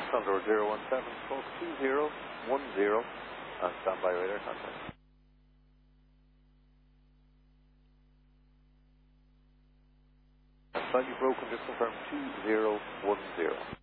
Condor 017, call 2010, and standby radar contact. Slightly broken, just confirm 2010.